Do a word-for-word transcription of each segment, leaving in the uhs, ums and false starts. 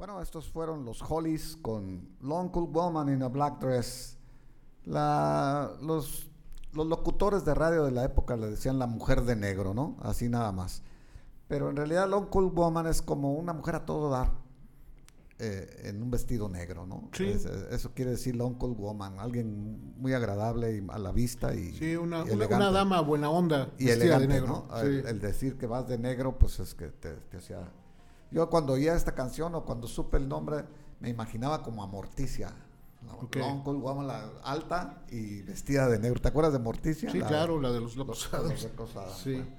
Bueno, estos fueron los Hollies con Long Cool Woman in a Black Dress. La, los, los locutores de radio de la época le decían la mujer de negro, ¿no? Así nada más. Pero en realidad Long Cool Woman es como una mujer a todo dar, eh, en un vestido negro, ¿no? Sí. Es, eso quiere decir Long Cool Woman, alguien muy agradable y a la vista y Sí, una, y una, una dama buena onda, y vestida elegante, de negro. ¿no? Sí. El, el decir que vas de negro, pues es que te, te hacía... Yo cuando oía esta canción o cuando supe el nombre, me imaginaba como a Morticia. ¿No? Okay. Long Cool Woman, la alta y vestida de negro. ¿Te acuerdas de Morticia? Sí, la, claro, la de los Locos los, Adams. los Locos Adams, Sí. bueno.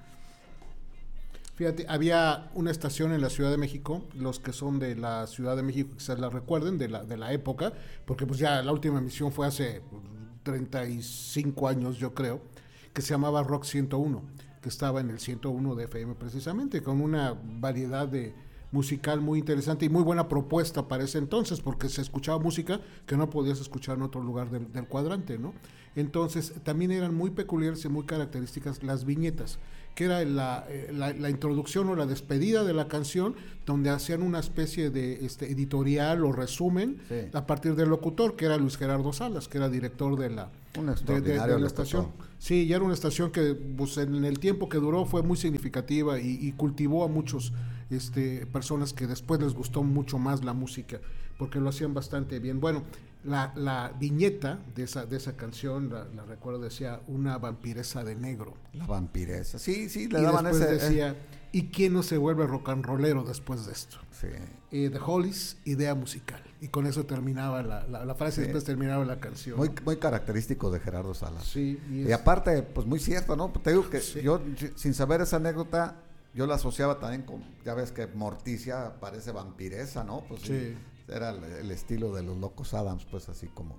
Fíjate, había una estación en la Ciudad de México, los que son de la Ciudad de México quizás la recuerden, de la, de la época, porque pues ya la última emisión fue hace treinta y cinco años, yo creo, que se llamaba Rock ciento uno, que estaba en el ciento uno de F M precisamente, con una variedad de musical muy interesante y muy buena propuesta para ese entonces, porque se escuchaba música que no podías escuchar en otro lugar del, del cuadrante, ¿no? Entonces, también eran muy peculiares y muy características las viñetas, que era la, la, la introducción o la despedida de la canción, donde hacían una especie de este, editorial o resumen, sí, a partir del locutor, que era Luis Gerardo Salas, que era director de la, Un de, de, de la estación. Sí, ya era una estación que pues, en el tiempo que duró fue muy significativa y, y cultivó a muchos este, personas que después les gustó mucho más la música, porque lo hacían bastante bien. Bueno, la, la viñeta de esa, de esa canción, la, la recuerdo, decía una vampiresa de negro. La vampiresa, sí, sí, le y daban después ese... decía, eh. ¿y quién no se vuelve rock and rollero después de esto? Sí. Eh, The Hollies, idea musical. Y con eso terminaba la, la, la frase, sí, después terminaba la canción. Muy, muy característico de Gerardo Salas. Sí. Y, es... y aparte, pues muy cierto, ¿no? Te digo que sí, yo, sin saber esa anécdota, yo la asociaba también con, ya ves que Morticia parece vampiresa, ¿no? Pues sí. Sí, era el, el estilo de los Locos Adams, pues así como.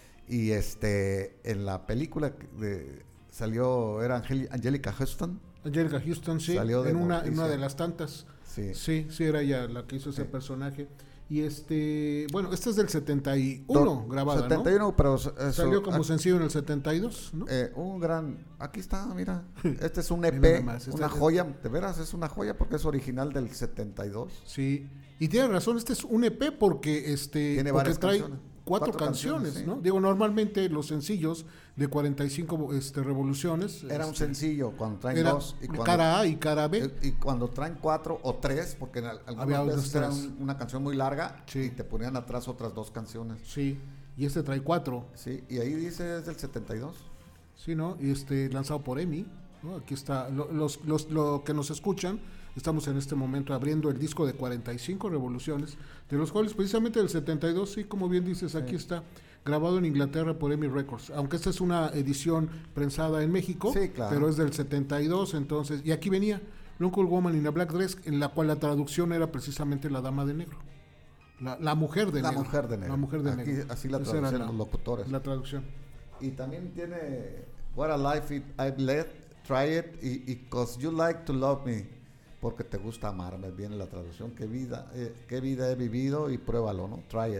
Y este, en la película de, salió, era Angel, Angelica Houston. Angelica Houston, sí, salió de en, una, en una de las tantas. Sí, sí, sí, era ella la que hizo ese sí. personaje. Y este, bueno, esta es del setenta y uno Do, grabada, setenta y uno, ¿no? Pero eso, salió como ah, sencillo en el setenta y dos, ¿no? Eh, un gran, aquí está, mira, este es un E P, más, una joya, de veras es una joya porque es original del setenta y dos. Sí, y tiene razón, este es un E P porque este tiene porque varias trae canciones. cuatro, cuatro canciones, canciones, ¿no? Sí. Digo, normalmente los sencillos de cuarenta y cinco este, revoluciones... Era este, un sencillo cuando traen dos. Y cuando, cara A y cara B. Y cuando traen cuatro o tres, porque en algunas veces era un, una canción muy larga, sí, y te ponían atrás otras dos canciones. Sí, y este trae cuatro. Sí, y ahí dice es del setenta y dos. Sí, ¿no? Y este, lanzado por EMI, ¿no? Aquí está, lo, los, los, lo que nos escuchan, estamos en este momento abriendo el disco de cuarenta y cinco revoluciones de los Hollies, precisamente del setenta y dos, sí, como bien dices, aquí sí. está, grabado en Inglaterra por EMI Records, aunque esta es una edición prensada en México, sí, claro, pero es del setenta y dos, entonces, y aquí venía Long Cool Woman in a Black Dress, en la cual la traducción era precisamente la dama de negro, la, la mujer de la negro. Mujer de negro. La mujer de aquí, negro. Así la traducen los locutores. La traducción. Y también tiene What a Life it, I've Led, Try It, y, y Cause You Like to Love Me, porque te gusta amarme, viene la traducción, qué vida, eh, qué vida he vivido y pruébalo, ¿no? Try It.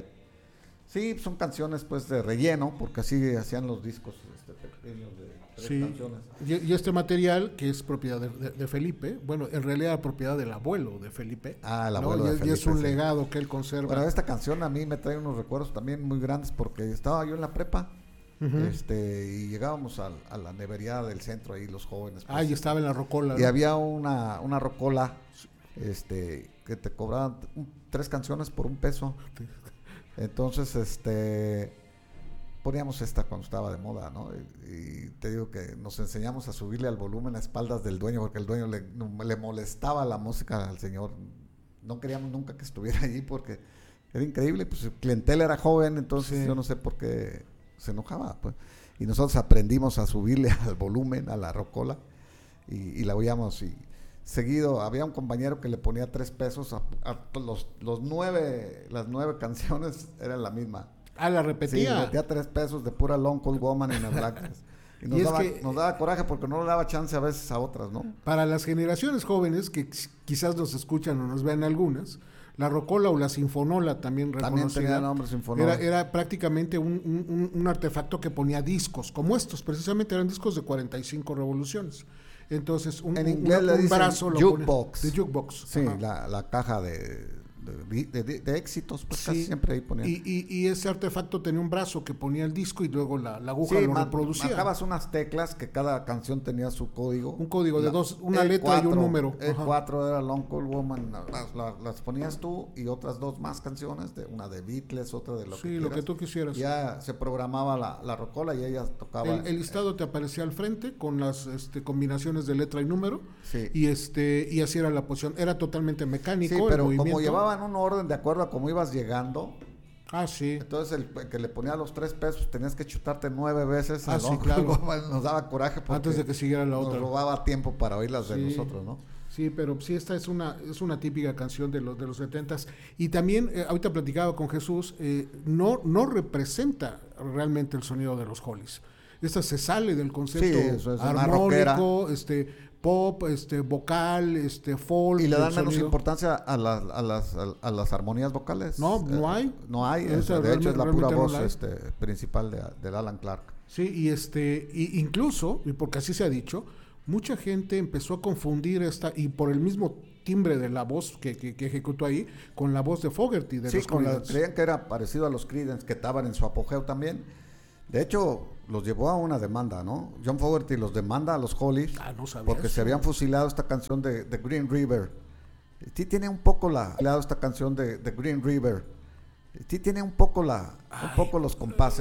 Sí, son canciones pues de relleno, porque así hacían los discos este, pequeños de tres sí. canciones. Y, y este material, que es propiedad de, de, de Felipe, bueno, en realidad era propiedad del abuelo de Felipe. Ah, el abuelo ¿no? de y, Felipe. Y es un sí. legado que él conserva. Bueno, esta canción a mí me trae unos recuerdos también muy grandes, porque estaba yo en la prepa, uh-huh. este y llegábamos a, a la nevería del centro, ahí los jóvenes. Pues, ah, y estaba en la rocola. Y ¿no? había una, una rocola este que te cobraban un, tres canciones por un peso. Entonces, este, poníamos esta cuando estaba de moda, ¿no? Y, y te digo que nos enseñamos a subirle al volumen a espaldas del dueño, porque el dueño le, le molestaba la música al señor. No queríamos nunca que estuviera allí porque era increíble, pues el clientela era joven, entonces sí. yo no sé por qué se enojaba, pues. Y nosotros aprendimos a subirle al volumen, a la rocola, y, y la oíamos y... Seguido, había un compañero que le ponía tres pesos a, a los, los nueve, las nueve canciones eran la misma. Ah, la repetía. Sí, metía tres pesos de pura Long Cool Woman en las Black Dress. Y nos, y daba, que, nos daba coraje porque no le daba chance a veces a otras, ¿no? Para las generaciones jóvenes que quizás nos escuchan o nos vean algunas, la rocola o la sinfonola también reconocida. También tenía nombre sinfonola. Era, era prácticamente un, un, un artefacto que ponía discos, como estos, precisamente eran discos de cuarenta y cinco revoluciones. Entonces, un, en inglés un, le un dicen brazo lo jukebox. pone, de jukebox. Sí, la, la caja de, de, de, de, de éxitos, pues Sí. casi siempre ahí ponían. Y, y, y ese artefacto tenía un brazo que ponía el disco y luego la, la aguja Sí, lo ma- reproducía. marcabas unas teclas que cada canción tenía su código. Un código de La- dos, una E letra y un cuatro, número. E Ajá. cuatro era Long Cold Woman, las, las- las ponías tú y otras dos más canciones, de una de Beatles, otra de lo Sí, que lo quieras. que tú quisieras. Ya se programaba la, la rocola y ella tocaba. El, el listado te aparecía al frente con las este, combinaciones de letra y número. Sí. Y este y así era la posición. Era totalmente mecánico. Sí, el pero movimiento. como llevaban un orden de acuerdo a cómo ibas llegando, Ah, sí. entonces el que le ponía los tres pesos tenías que chutarte nueve veces. Ah, el sí, Long claro. Cold Woman nos daba coraje porque Antes de que siguiera la nos otra. robaba tiempo para oírlas de Sí. nosotros, ¿no? Sí, pero sí, esta es una, es una típica canción de los de los setentas. Y también, eh, ahorita platicaba con Jesús, eh, no, no representa realmente el sonido de los Hollies. Esta se sale del concepto Sí, eso es una armónico, este, pop, este, vocal, este, folk. Y le del dan menos sonido. importancia a las, a las, a, a las armonías vocales. No, no Eh, hay. No hay. Esa es- de hecho, es la realmente pura no voz la hay. este, principal de, del Alan Clark. Sí, y este, y incluso, y porque así se ha dicho, mucha gente empezó a confundir esta, y por el mismo timbre de la voz que, que, que ejecutó ahí, con la voz de Fogerty de Sí, los con la- Creedence. creían que era parecido a los Creedence, que estaban en su apogeo también. De hecho, los llevó a una demanda, ¿no? John Fogerty los demanda a los Hollies Ah, no sabía porque eso. se habían fusilado esta canción de, de Green River. Sí tiene un poco la fusilado esta canción de, de Green River. Sí tiene un poco la un poco los compases.